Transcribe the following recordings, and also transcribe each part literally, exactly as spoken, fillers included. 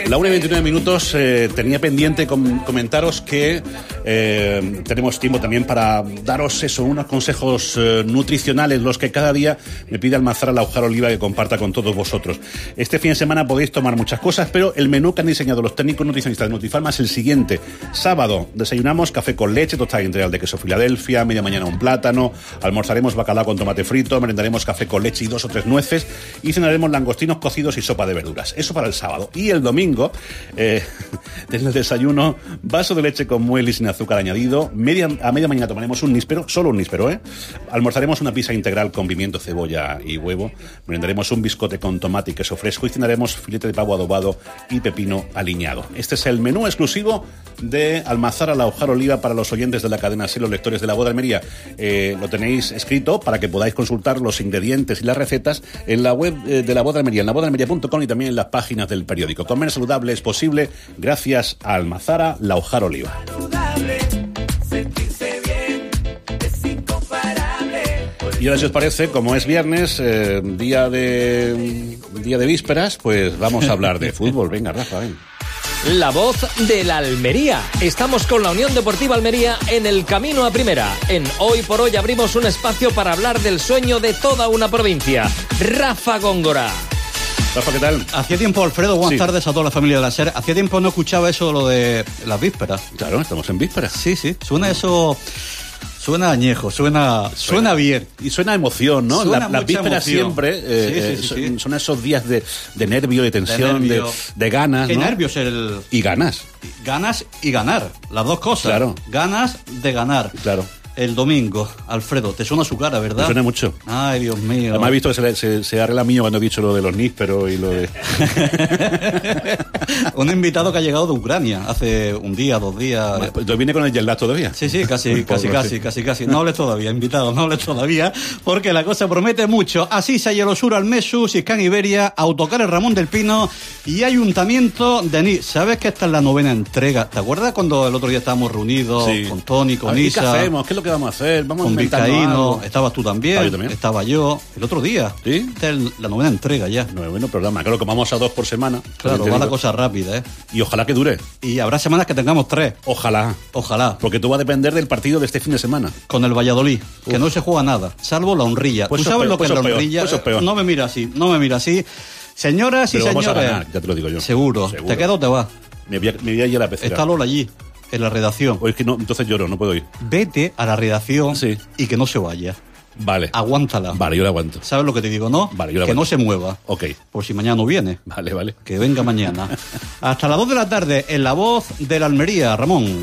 La una y veintinueve minutos, eh, tenía pendiente com- comentaros que eh, tenemos tiempo también para daros eso, unos consejos eh, nutricionales, los que cada día me pide Almazara Laujar Oliva que comparta con todos vosotros. Este fin de semana podéis tomar muchas cosas, pero el menú que han diseñado los técnicos nutricionistas de Nutrifarma es el siguiente. Sábado, desayunamos café con leche, tostada integral de queso Filadelfia, media mañana un plátano, almorzaremos bacalao con tomate frito, merendaremos café con leche y dos o tres nueces y cenaremos langostinos cocidos y sopa de verduras. Eso para el sábado. Y el domingo Eh, en el desayuno, vaso de leche con muesli sin azúcar añadido. Media, a media mañana tomaremos un níspero, solo un níspero, ¿eh? Almorzaremos una pizza integral con pimiento, cebolla y huevo. Merendaremos un biscote con tomate y queso fresco y cenaremos filete de pavo adobado y pepino aliñado. Este es el menú exclusivo de Almazara Laujar Oliva para los oyentes de la cadena SER, los lectores de La Voz de Almería. Eh, lo tenéis escrito para que podáis consultar los ingredientes y las recetas en la web eh, de La Voz de Almería, en la voz de almería punto com y también en las páginas del periódico. Comer saludable es posible gracias a Almazara Laujar Oliva. Y ahora, si os parece, como es viernes, eh, día de día de vísperas, pues vamos a hablar de fútbol. Venga, Rafa, ven. La voz de la Almería. Estamos con la Unión Deportiva Almería en el camino a primera. En Hoy por Hoy abrimos un espacio para hablar del sueño de toda una provincia. Rafa Góngora. Rafa, ¿qué tal? Hacía tiempo, Alfredo, buenas Sí. tardes a toda la familia de la SER. Hacía tiempo no escuchaba eso, lo de las vísperas. Claro, estamos en vísperas. Sí, sí, suena eso... Suena añejo, suena, suena, suena bien. Y suena emoción, ¿no? Suena La, las vísperas emoción. siempre eh, Sí, sí, sí, son, sí. son esos días de, de nervio, de tensión, de, nervio. de, de ganas, ¿Qué ¿no? nervios el... Y ganas. Ganas y ganar, las dos cosas. Claro. Ganas de ganar. Claro. El domingo, Alfredo, te suena su cara, ¿verdad? Me suena mucho. Ay, Dios mío. Además he visto que se, se, se arregla mío cuando he dicho lo de los nísperos y lo de... Un invitado que ha llegado de Ucrania hace un día, dos días. ¿Entonces viene con el jet lag todavía? Sí, sí, casi, Un casi, poco, casi, sí. casi, casi. No hables todavía, invitado, no hables todavía, porque la cosa promete mucho. Asisa y Elosur Almesu, Siscán Iberia, Autocares Ramón del Pino y Ayuntamiento de Ni. ¿Sabes que esta es la novena entrega? ¿Te acuerdas cuando el otro día estábamos reunidos Sí. con Tony, con A ver, ¿y Isa? ¿Qué hacemos? ¿Qué es lo que vamos a hacer? Vamos a Con inventarnos Vizcaíno, algo. estabas tú también, Estaba yo también. estaba yo, el otro día. ¿Sí? Esta es la novena entrega ya. No, bueno, programa. Claro que vamos a dos por semana. Claro, También te va la digo. cosa rápida, ¿eh? Y ojalá que dure. Y habrá semanas que tengamos tres, Ojalá. ojalá. Porque todo va a depender del partido de este fin de semana. Con el Valladolid, que Uf. no se juega nada, salvo la honrilla. Pues ¿Tú eso sabes es lo que peor, es la pues eso es peor, honrilla? pues eso es peor. No me mira así, no me mira así. Señoras Pero y vamos a señores, ganar, ya te lo digo yo. seguro. Seguro. ¿Te quedas o te vas? Me voy a, me voy a ir a la pecera. Está Lola allí, en la redacción. O es que no, entonces lloro, no puedo ir. Vete a la redacción Sí. y que no se vaya. Vale. Aguántala. Vale, yo la aguanto. ¿Sabes lo que te digo, no? Vale, yo la que no aguanto. se mueva. Ok. Por si mañana no viene. Vale, vale. Que venga mañana. Hasta las dos de la tarde en La Voz de la Almería, Ramón.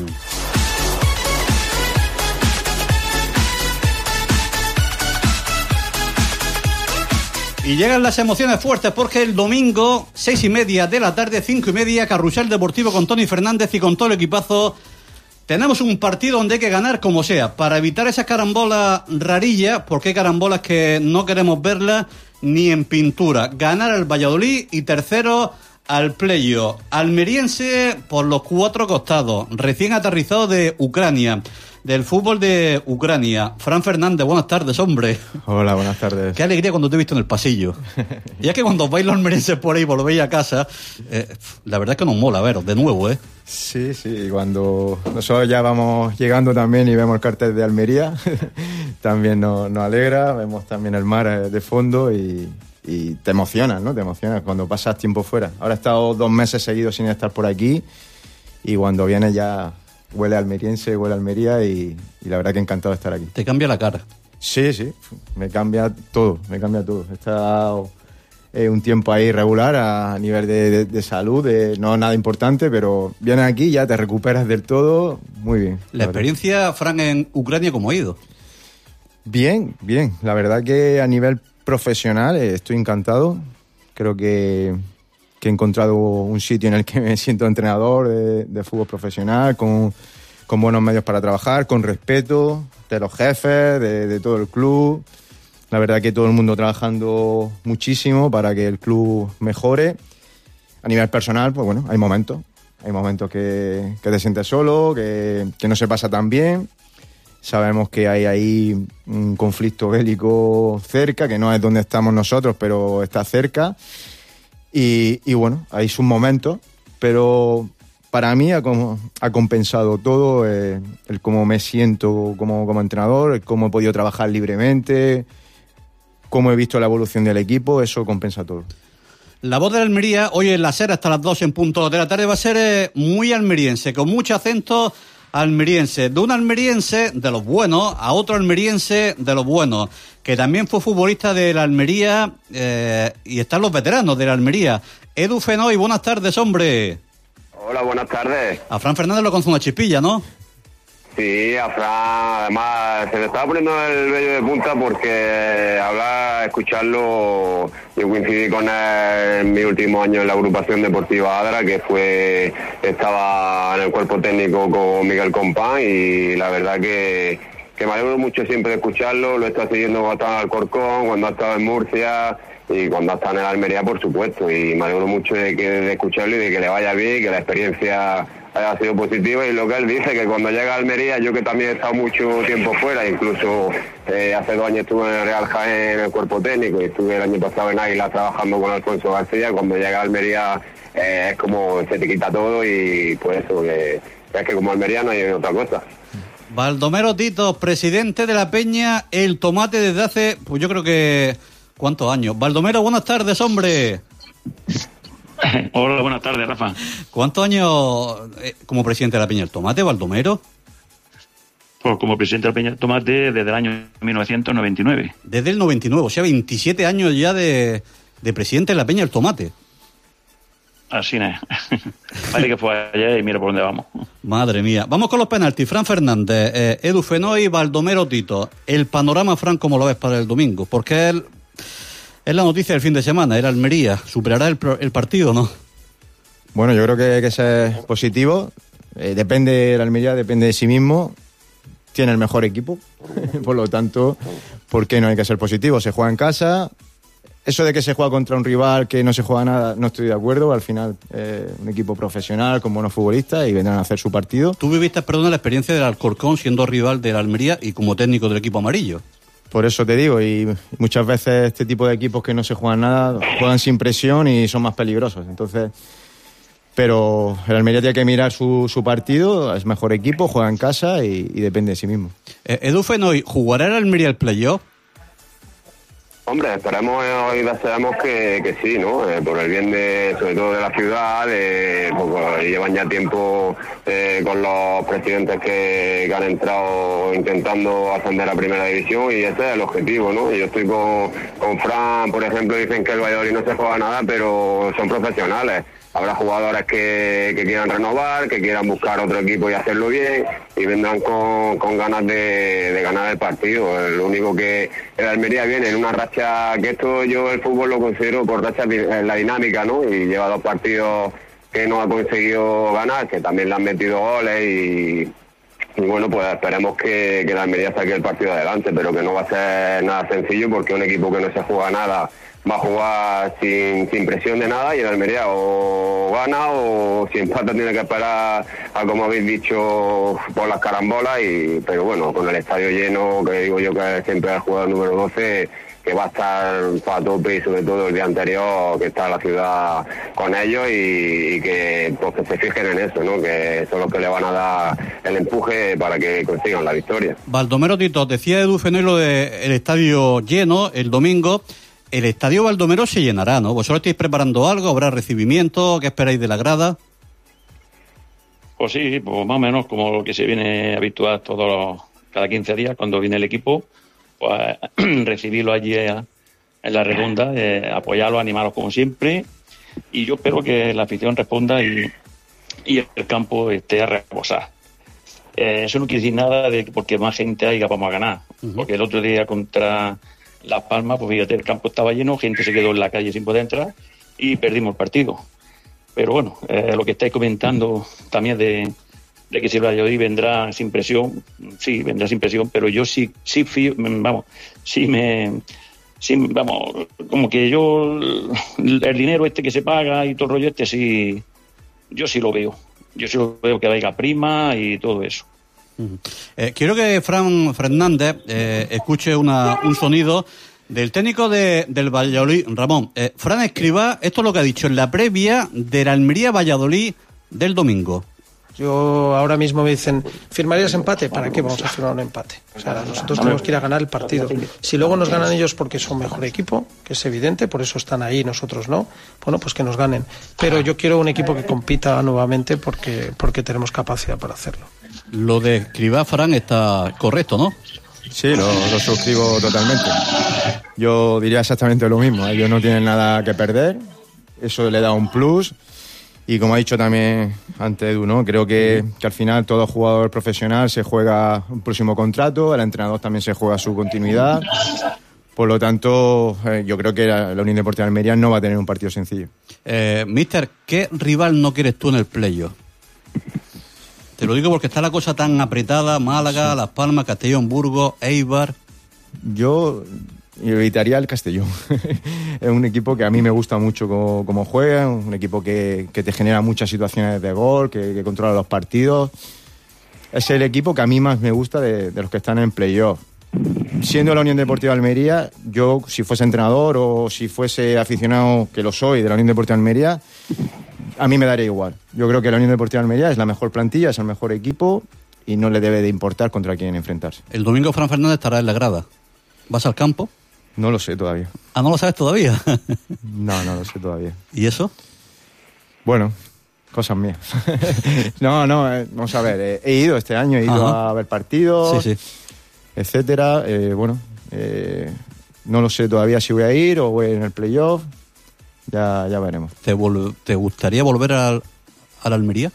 Y llegan las emociones fuertes porque el domingo, seis y media de la tarde, cinco y media, Carrusel Deportivo con Tony Fernández y con todo el equipazo. Tenemos un partido donde hay que ganar como sea, para evitar esa carambola rarilla, porque hay carambolas que no queremos verlas ni en pintura. Ganar al Valladolid y tercero al Playo. Almeriense por los cuatro costados, recién aterrizado de Ucrania, del fútbol de Ucrania. Fran Fernández, buenas tardes, hombre. Hola, buenas tardes. Qué alegría cuando te he visto en el pasillo. Y es que cuando vais los almerienses por ahí, volvéis a casa, eh, la verdad es que nos mola veros, de nuevo, ¿eh? Sí, sí, cuando nosotros ya vamos llegando también y vemos el cartel de Almería, también nos, nos alegra, vemos también el mar eh, de fondo y, y te emocionas, ¿no? Te emocionas cuando pasas tiempo fuera. Ahora he estado dos meses seguidos sin estar por aquí y cuando vienes ya huele almeriense, huele a Almería y, y la verdad que encantado de estar aquí. Te cambia la cara. Sí, sí, me cambia todo, me cambia todo. He estado eh, un tiempo ahí regular a nivel de, de, de salud, de, no nada importante, pero vienes aquí y ya te recuperas del todo, muy bien. La verdad. experiencia, Fran, en Ucrania, ¿cómo ha ido? Bien, bien. La verdad que a nivel profesional eh, estoy encantado. Creo que, que he encontrado un sitio en el que me siento entrenador de, de fútbol profesional, con, con buenos medios para trabajar, con respeto de los jefes, de, de todo el club. La verdad que todo el mundo trabajando muchísimo para que el club mejore. A nivel personal, pues bueno, hay momentos. Hay momentos que, que te sientes solo, que, que no se pasa tan bien. Sabemos que hay ahí un conflicto bélico cerca, que no es donde estamos nosotros, pero está cerca. Y, y bueno, hay sus momentos pero para mí ha, como, ha compensado todo, eh, el cómo me siento como, como entrenador, el cómo he podido trabajar libremente, cómo he visto la evolución del equipo, eso compensa todo. La voz de la Almería, hoy en la SER hasta las dos en punto de la tarde, va a ser eh, muy almeriense, con mucho acento almeriense. De un almeriense de los buenos a otro almeriense de los buenos, que también fue futbolista de la Almería, eh, y están los veteranos de la Almería. Edu Fenoy, buenas tardes, hombre. Hola, buenas tardes. A Fran Fernández lo conoce una chispilla, ¿no? Sí, a Fran, además se le estaba poniendo el vello de punta porque hablar, escucharlo, yo coincidí con él en mi último año en la agrupación deportiva Adra, que fue, estaba en el cuerpo técnico con Miguel Compán, y la verdad que, que me alegro mucho siempre de escucharlo. Lo he estado siguiendo cuando estaba en Alcorcón, cuando ha estado en Murcia y cuando ha estado en el Almería, por supuesto, y me alegro mucho de, que, de escucharlo y de que le vaya bien, que la experiencia haya sido positiva. Y lo que él dice, que cuando llega a Almería, yo que también he estado mucho tiempo fuera, incluso eh, hace dos años estuve en el Real Jaén en el cuerpo técnico y estuve el año pasado en Águila trabajando con Alfonso García. Cuando llega a Almería eh, es como se te quita todo, y pues eso, que es que como Almería no hay otra cosa. Baldomero Tito, presidente de la Peña El Tomate desde hace, pues yo creo que, ¿cuántos años? Baldomero, buenas tardes, hombre. Hola, buenas tardes, Rafa. ¿Cuántos años eh, como presidente de la Peña El Tomate, Baldomero? Pues como presidente de la Peña El Tomate desde el año mil novecientos noventa y nueve. Desde el noventa y nueve, o sea, veintisiete años ya de, de presidente de la Peña El Tomate. Así es. Vale, que fue ayer y mira por dónde vamos. Madre mía. Vamos con los penaltis. Fran Fernández, eh, Edu Fenoy, Baldomero Tito. El panorama, Fran, ¿cómo lo ves para el domingo? Porque él... es la noticia del fin de semana, era Almería. ¿Superará el, el partido o no? Bueno, yo creo que, que es positivo. Eh, depende de la Almería, depende de sí mismo. Tiene el mejor equipo. Por lo tanto, ¿por qué no hay que ser positivo? Se juega en casa. Eso de que se juega contra un rival que no se juega nada, no estoy de acuerdo. Al final, eh, un equipo profesional con buenos futbolistas y vendrán a hacer su partido. Tú viviste, perdona, la experiencia del Alcorcón siendo rival de la Almería y como técnico del equipo amarillo. Por eso te digo, y muchas veces este tipo de equipos que no se juegan nada, juegan sin presión y son más peligrosos. Entonces, pero el Almería tiene que mirar su, su partido, es mejor equipo, juega en casa y, y depende de sí mismo. Eh, Edu Fenoy, ¿jugará el Almería el playoff? Hombre, esperemos y deseamos que, que sí, ¿no? Eh, por el bien de, sobre todo de la ciudad, de, pues, llevan ya tiempo eh, con los presidentes que, que han entrado intentando ascender a primera división, y ese es el objetivo, ¿no? Yo estoy con, con Fran, por ejemplo, dicen que el Valladolid no se juega nada, pero son profesionales. Habrá jugadores que, que quieran renovar, que quieran buscar otro equipo y hacerlo bien, y vendrán con, con ganas de, de ganar el partido. Lo único que el Almería viene en una racha, que esto yo el fútbol lo considero por racha en la dinámica, ¿no? Y lleva dos partidos que no ha conseguido ganar, que también le han metido goles, y, y bueno, pues esperemos que, que el Almería saque el partido adelante, pero que no va a ser nada sencillo, porque un equipo que no se juega nada va a jugar sin, sin presión de nada, y el Almería o gana o si empata tiene que esperar a, como habéis dicho, por las carambolas. Y pero bueno, con el estadio lleno, que digo yo que siempre el jugador número doce, que va a estar a tope, y sobre todo el día anterior que está la ciudad con ellos, y, y que, pues, que se fijen en eso, ¿no? Que son los que le van a dar el empuje para que consigan la victoria. Baldomero Tito, decía Edu Fenoy lo del estadio lleno el domingo. El estadio Baldomero se llenará, ¿no? ¿Vosotros estáis preparando algo? ¿Habrá recibimiento? ¿Qué esperáis de la grada? Pues sí, pues más o menos como lo que se viene habitual todos los, cada quince días cuando viene el equipo, pues recibirlo allí en la redonda, eh, apoyarlo, animarlos como siempre, y yo espero que la afición responda y, y el campo esté a reposar. Eh, eso no quiere decir nada de que porque más gente haya vamos a ganar, uh-huh. Porque el otro día contra Las Palmas, pues fíjate, el campo estaba lleno, gente se quedó en la calle sin poder entrar y perdimos el partido. Pero bueno, eh, lo que estáis comentando también de, de que si el Valladolid vendrá sin presión, sí, vendrá sin presión, pero yo sí, sí fío, vamos, sí me, sí, vamos, como que yo, el dinero este que se paga y todo el rollo este, sí, yo sí lo veo. Yo sí lo veo que vaya prima y todo eso. Eh, quiero que Fran Fernández eh, escuche una, un sonido Del técnico de, del Valladolid, Ramón, eh, Fran Escribá, esto es lo que ha dicho en la previa de la Almería-Valladolid del domingo. Yo ahora mismo me dicen, ¿firmarías empate? ¿Para qué vamos a firmar un empate? O sea, nosotros tenemos que ir a ganar el partido. Si luego nos ganan ellos porque son mejor equipo, que es evidente, por eso están ahí, nosotros no, bueno, pues que nos ganen. Pero yo quiero un equipo que compita nuevamente porque, porque tenemos capacidad para hacerlo. Lo de Escribá, Fran, está correcto, ¿no? Sí, lo, lo suscribo totalmente. Yo diría exactamente lo mismo. Ellos no tienen nada que perder. Eso le da un plus. Y como ha dicho también antes Edu, ¿no? Creo que, que al final todo jugador profesional se juega un próximo contrato, el entrenador también se juega su continuidad. Por lo tanto, eh, yo creo que la, la Unión Deportiva de Almería no va a tener un partido sencillo. Eh, Mister, ¿qué rival no quieres tú en el playoff? Te lo digo porque está la cosa tan apretada, Málaga, sí. Las Palmas, Castellón, Burgos, Eibar. Yo evitaría el Castellón. Es un equipo que a mí me gusta mucho cómo, cómo juega, un equipo que, que te genera muchas situaciones de gol, que, que controla los partidos. Es el equipo que a mí más me gusta de, de los que están en playoff. Siendo la Unión Deportiva de Almería, yo si fuese entrenador o si fuese aficionado, que lo soy, de la Unión Deportiva de Almería, a mí me daría igual. Yo creo que la Unión Deportiva de Almería es la mejor plantilla, es el mejor equipo y no le debe de importar contra quién enfrentarse. El domingo Fran Fernández estará en la grada. ¿Vas al campo? No lo sé todavía. Ah, ¿no lo sabes todavía? No, no lo sé todavía. ¿Y eso? Bueno, cosas mías. no, no, eh, vamos a ver. Eh, he ido este año, he ido Ajá. a ver partidos, sí, sí. etcétera. Eh, bueno, eh, no lo sé todavía si voy a ir o voy en el playoff. Ya, ya veremos. ¿Te, vol- ¿Te gustaría volver al, a la Almería?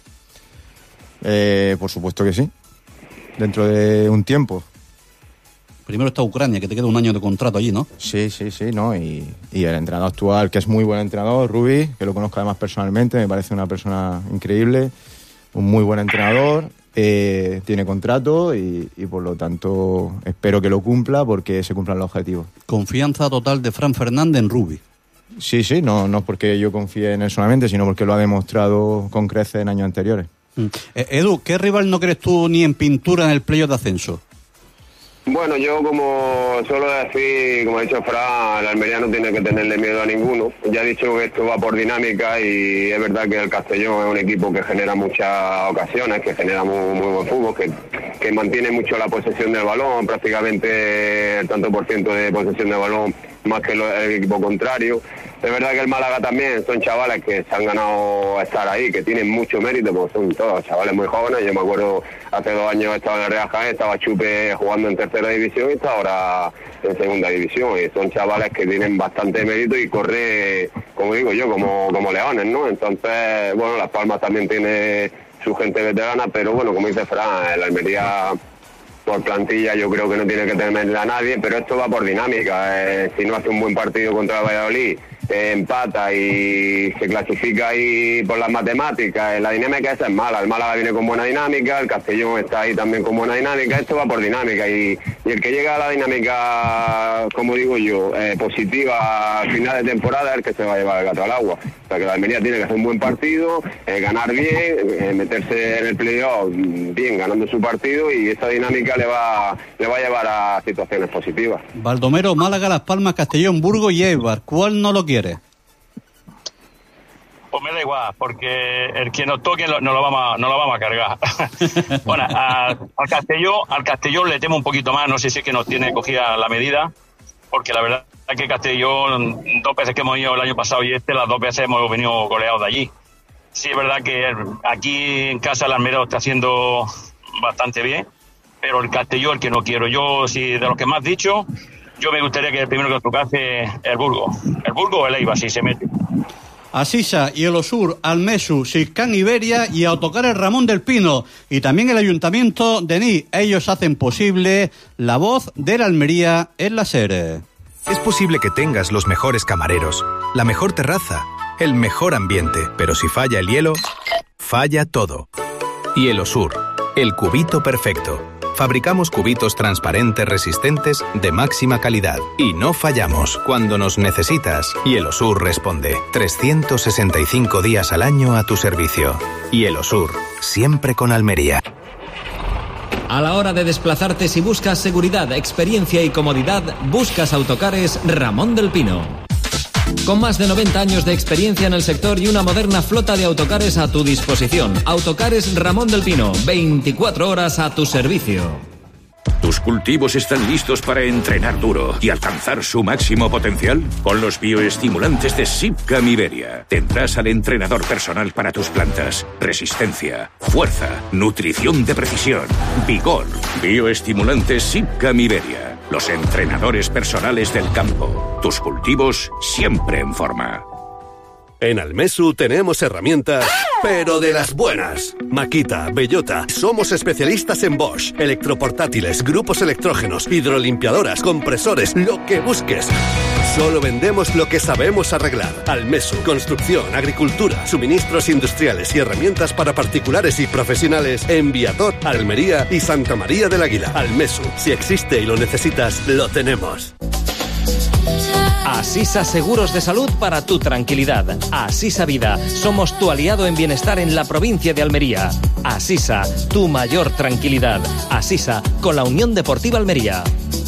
Eh, por supuesto que sí. Dentro de un tiempo. Primero está Ucrania, que te queda un año de contrato allí, ¿no? Sí, sí, sí, ¿no? Y, y el entrenador actual, que es muy buen entrenador, Rubi, que lo conozco además personalmente, me parece una persona increíble, un muy buen entrenador, eh, tiene contrato y, y por lo tanto espero que lo cumpla porque se cumplan los objetivos. Confianza total de Fran Fernández en Rubi. Sí, sí, no, no porque yo confíe en él solamente, sino porque lo ha demostrado con creces en años anteriores. Mm. Eh, Edu, ¿qué rival no crees tú ni en pintura en el playoff de ascenso? Bueno, yo como suelo decir, como ha dicho Fran, el Almería no tiene que tenerle miedo a ninguno. Ya he dicho que esto va por dinámica y es verdad que el Castellón es un equipo que genera muchas ocasiones, que genera muy, muy buen fútbol, que, que mantiene mucho la posesión del balón, prácticamente el tanto por ciento de posesión de balón más que el equipo contrario. Es verdad que el Málaga también son chavales que se han ganado estar ahí, que tienen mucho mérito, porque son todos chavales muy jóvenes. Yo me acuerdo, hace dos años estaba en el Real Jaén, estaba Chupe jugando en tercera división y está ahora en segunda división. Y son chavales que tienen bastante mérito y corre, como digo yo, como, como leones, ¿no? Entonces, bueno, Las Palmas también tiene su gente veterana, pero bueno, como dice Fran, el Almería por plantilla yo creo que no tiene que temerle a nadie, pero esto va por dinámica. Eh, si no hace un buen partido contra el Valladolid, eh, empata y se clasifica ahí por las matemáticas, eh, la dinámica esa es mala. El Málaga viene con buena dinámica, el Castellón está ahí también con buena dinámica, esto va por dinámica y, y el que llega a la dinámica, como digo yo, eh, positiva al final de temporada es el que se va a llevar el gato al agua. O sea que la Almería tiene que hacer un buen partido, eh, ganar bien, eh, meterse en el playoff bien, ganando su partido y esa dinámica le va, le va a llevar a situaciones positivas. Baldomero, Málaga, Las Palmas, Castellón, Burgos y Eibar. ¿Cuál no lo quiere? Pues me da igual, porque el que nos toque no lo vamos a, no lo vamos a cargar. Bueno, a, al Castellón, al Castellón le temo un poquito más, no sé si es que nos tiene cogida la medida, porque la verdad es que Castellón, dos veces que hemos ido el año pasado y este, las dos veces hemos venido goleados de allí. Sí, es verdad que aquí en casa el Almería lo está haciendo bastante bien, pero el Castellón, el que no quiero. Yo, si de los que me has dicho, yo me gustaría que el primero que tocase el Burgo. El Burgo o el Eibar, si se mete. Asisa y el Osur, Almesu, Siscán Iberia y Autocar el Ramón del Pino. Y también el Ayuntamiento de Ní. Ellos hacen posible la voz de la Almería en la SER. Es posible que tengas los mejores camareros, la mejor terraza, el mejor ambiente, pero si falla el hielo, falla todo. Hielo Sur, el cubito perfecto. Fabricamos cubitos transparentes resistentes de máxima calidad y no fallamos cuando nos necesitas. Hielo Sur responde trescientos sesenta y cinco días al año a tu servicio. Hielo Sur, siempre con Almería. A la hora de desplazarte, si buscas seguridad, experiencia y comodidad, buscas Autocares Ramón del Pino. Con más de noventa años de experiencia en el sector y una moderna flota de autocares a tu disposición. Autocares Ramón del Pino, veinticuatro horas a tu servicio. ¿Tus cultivos están listos para entrenar duro y alcanzar su máximo potencial? Con los bioestimulantes de Sipcam Iberia tendrás al entrenador personal para tus plantas. Resistencia, fuerza, nutrición de precisión, vigor. Bioestimulantes Sipcam Iberia. Los entrenadores personales del campo. Tus cultivos siempre en forma. En Almesu tenemos herramientas, pero de las buenas. Makita, Bellota, somos especialistas en Bosch, electroportátiles, grupos electrógenos, hidrolimpiadoras, compresores, lo que busques. Solo vendemos lo que sabemos arreglar. Almesu, construcción, agricultura, suministros industriales y herramientas para particulares y profesionales en Viator, Almería y Santa María del Águila. Almesu, si existe y lo necesitas, lo tenemos. Asisa Seguros de Salud para tu tranquilidad. Asisa Vida, somos tu aliado en bienestar en la provincia de Almería. Asisa, tu mayor tranquilidad. Asisa, con la Unión Deportiva Almería.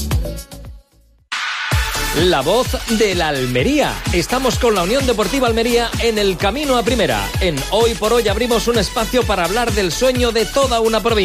La voz de la Almería. Estamos con la Unión Deportiva Almería en el camino a primera. En Hoy por Hoy abrimos un espacio para hablar del sueño de toda una provincia.